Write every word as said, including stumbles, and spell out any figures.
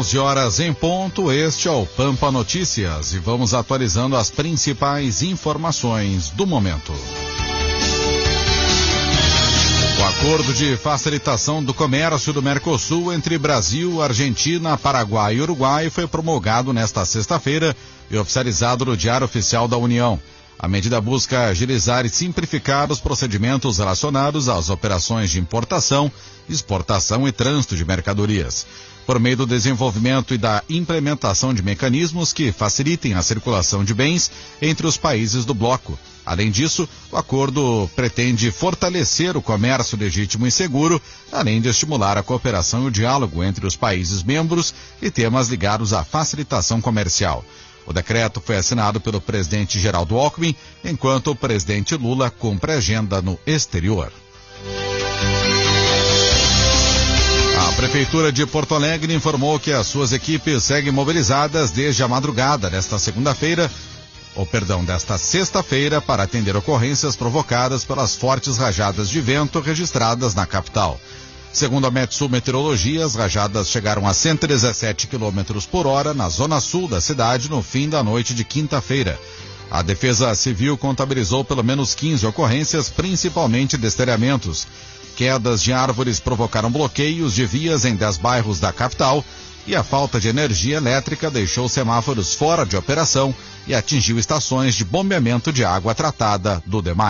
doze horas em ponto, este é o Pampa Notícias e vamos atualizando as principais informações do momento. O acordo de facilitação do comércio do Mercosul entre Brasil, Argentina, Paraguai e Uruguai foi promulgado nesta sexta-feira e oficializado no Diário Oficial da União. A medida busca agilizar e simplificar os procedimentos relacionados às operações de importação, exportação e trânsito de mercadorias, por meio do desenvolvimento e da implementação de mecanismos que facilitem a circulação de bens entre os países do bloco. Além disso, o acordo pretende fortalecer o comércio legítimo e seguro, além de estimular a cooperação e o diálogo entre os países membros e temas ligados à facilitação comercial. O decreto foi assinado pelo presidente Geraldo Alckmin, enquanto o presidente Lula cumpre agenda no exterior. A Prefeitura de Porto Alegre informou que as suas equipes seguem mobilizadas desde a madrugada desta segunda-feira, ou perdão, desta sexta-feira, para atender ocorrências provocadas pelas fortes rajadas de vento registradas na capital. Segundo a Metsul Meteorologia, as rajadas chegaram a cento e dezessete quilômetros por hora na zona sul da cidade no fim da noite de quinta-feira. A Defesa Civil contabilizou pelo menos quinze ocorrências, principalmente destelhamentos. Quedas de árvores provocaram bloqueios de vias em dez bairros da capital e a falta de energia elétrica deixou semáforos fora de operação e atingiu estações de bombeamento de água tratada do D E M A